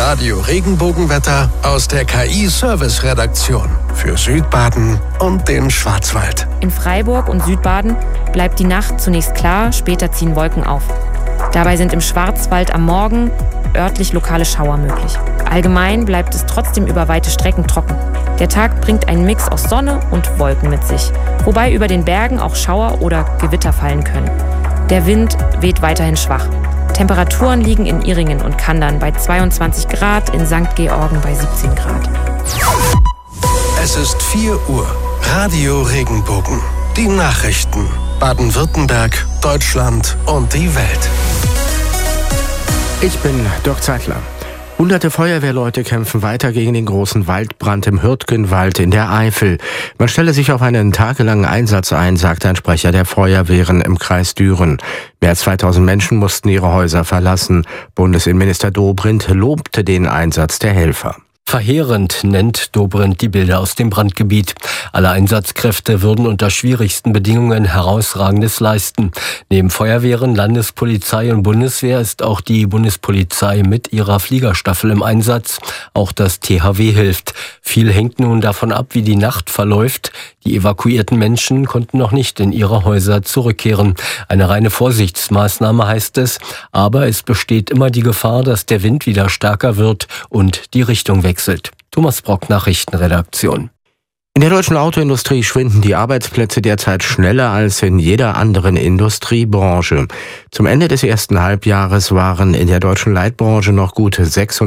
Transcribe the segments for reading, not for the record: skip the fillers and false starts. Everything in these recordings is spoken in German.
Radio Regenbogenwetter aus der KI-Service-Redaktion für Südbaden und den Schwarzwald. In Freiburg und Südbaden bleibt die Nacht zunächst klar, später ziehen Wolken auf. Dabei sind im Schwarzwald am Morgen örtlich lokale Schauer möglich. Allgemein bleibt es trotzdem über weite Strecken trocken. Der Tag bringt einen Mix aus Sonne und Wolken mit sich, wobei über den Bergen auch Schauer oder Gewitter fallen können. Der Wind weht weiterhin schwach. Temperaturen liegen in Ihringen und Kandern bei 22 Grad, in St. Georgen bei 17 Grad. Es ist 4 Uhr. Radio Regenbogen. Die Nachrichten. Baden-Württemberg, Deutschland und die Welt. Ich bin Dirk Zeitler. Hunderte Feuerwehrleute kämpfen weiter gegen den großen Waldbrand im Hürtgenwald in der Eifel. Man stelle sich auf einen tagelangen Einsatz ein, sagte ein Sprecher der Feuerwehren im Kreis Düren. Mehr als 2000 Menschen mussten ihre Häuser verlassen. Bundesinnenminister Dobrindt lobte den Einsatz der Helfer. Verheerend nennt Dobrindt die Bilder aus dem Brandgebiet. Alle Einsatzkräfte würden unter schwierigsten Bedingungen Herausragendes leisten. Neben Feuerwehren, Landespolizei und Bundeswehr ist auch die Bundespolizei mit ihrer Fliegerstaffel im Einsatz. Auch das THW hilft. Viel hängt nun davon ab, wie die Nacht verläuft. Die evakuierten Menschen konnten noch nicht in ihre Häuser zurückkehren. Eine reine Vorsichtsmaßnahme heißt es, aber es besteht immer die Gefahr, dass der Wind wieder stärker wird und die Richtung wechselt. Thomas Brock, Nachrichtenredaktion. In der deutschen Autoindustrie schwinden die Arbeitsplätze derzeit schneller als in jeder anderen Industriebranche. Zum Ende des ersten Halbjahres waren in der deutschen Leitbranche noch gute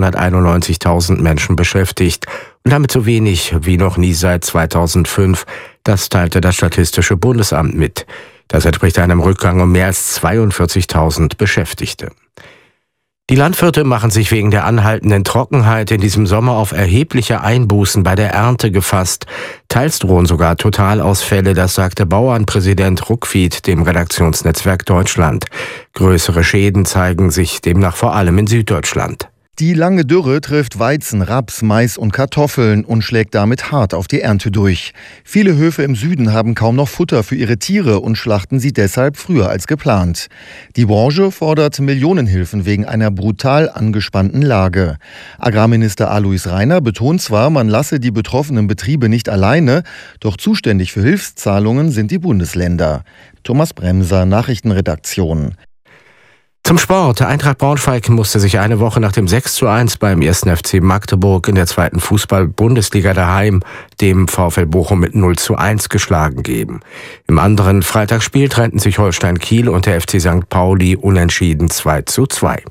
691.000 Menschen beschäftigt und damit so wenig wie noch nie seit 2005. Das teilte das Statistische Bundesamt mit. Das entspricht einem Rückgang um mehr als 42.000 Beschäftigte. Die Landwirte machen sich wegen der anhaltenden Trockenheit in diesem Sommer auf erhebliche Einbußen bei der Ernte gefasst. Teils drohen sogar Totalausfälle, das sagte Bauernpräsident Ruckwied dem Redaktionsnetzwerk Deutschland. Größere Schäden zeigen sich demnach vor allem in Süddeutschland. Die lange Dürre trifft Weizen, Raps, Mais und Kartoffeln und schlägt damit hart auf die Ernte durch. Viele Höfe im Süden haben kaum noch Futter für ihre Tiere und schlachten sie deshalb früher als geplant. Die Branche fordert Millionenhilfen wegen einer brutal angespannten Lage. Agrarminister Alois Rainer betont zwar, man lasse die betroffenen Betriebe nicht alleine, doch zuständig für Hilfszahlungen sind die Bundesländer. Thomas Bremser, Nachrichtenredaktion. Zum Sport. Eintracht Braunschweig musste sich eine Woche nach dem 6:1 beim 1. FC Magdeburg in der 2. Fußball-Bundesliga daheim dem VfL Bochum mit 0:1 geschlagen geben. Im anderen Freitagsspiel trennten sich Holstein Kiel und der FC St. Pauli unentschieden 2:2.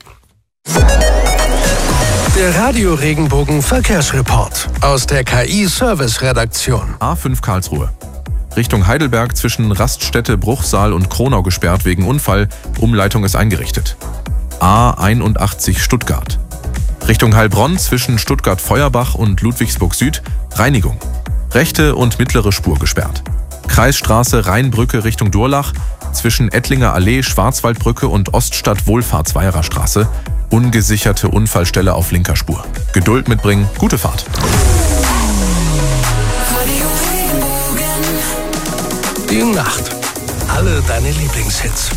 Der Radio Regenbogen Verkehrsreport aus der KI-Service-Redaktion. A5 Karlsruhe. Richtung Heidelberg zwischen Raststätte Bruchsal und Kronau gesperrt wegen Unfall. Umleitung ist eingerichtet. A81 Stuttgart. Richtung Heilbronn zwischen Stuttgart-Feuerbach und Ludwigsburg Süd. Reinigung. Rechte und mittlere Spur gesperrt. Kreisstraße Rheinbrücke Richtung Durlach zwischen Ettlinger Allee, Schwarzwaldbrücke und Oststadt-Wohlfahrtsweierer-Straße. Ungesicherte Unfallstelle auf linker Spur. Geduld mitbringen, gute Fahrt. Die Nacht. Alle deine Lieblingshits.